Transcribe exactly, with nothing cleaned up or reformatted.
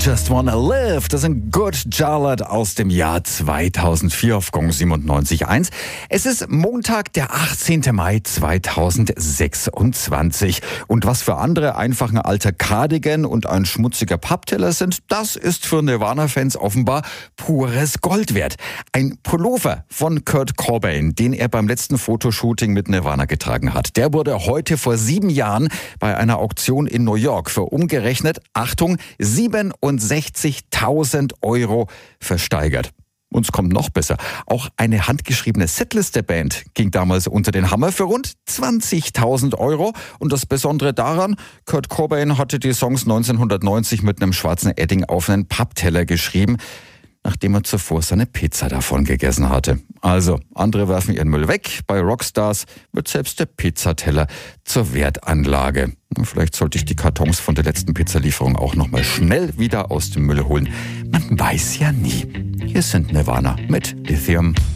Just Wanna Live, das ist ein Good Charlotte aus dem Jahr zweitausendvier auf Gong siebenundneunzig Komma eins. Es ist Montag, der achtzehnten Mai zweitausendsechsundzwanzig. Und was für andere einfach ein alter Cardigan und ein schmutziger Pappteller sind, das ist für Nirvana-Fans offenbar pures Gold wert. Ein Pullover von Kurt Cobain, den er beim letzten Fotoshooting mit Nirvana getragen hat. Der wurde heute vor sieben Jahren bei einer Auktion in New York für umgerechnet, Achtung, siebenundsechzigtausend Euro versteigert. Und es kommt noch besser. Auch eine handgeschriebene Setlist der Band ging damals unter den Hammer für rund zwanzigtausend Euro. Und das Besondere daran, Kurt Cobain hatte die Songs neunzehnhundertneunzig mit einem schwarzen Edding auf einen Pappteller geschrieben, nachdem er zuvor seine Pizza davon gegessen hatte. Also, andere werfen ihren Müll weg. Bei Rockstars wird selbst der Pizzateller zur Wertanlage. Vielleicht sollte ich die Kartons von der letzten Pizzalieferung auch nochmal schnell wieder aus dem Müll holen. Man weiß ja nie. Hier sind Nirvana mit Lithium.